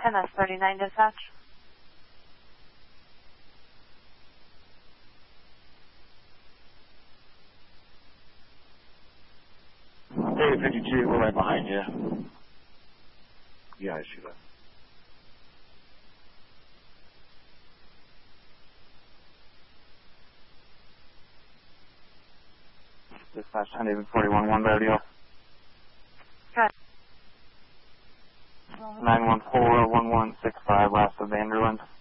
MS-39 dispatch. Data 52, we're right behind you. Yeah, I see that. Dispatch 10 David 41, 1 radio. Good. 914-1165 west of Vanderland.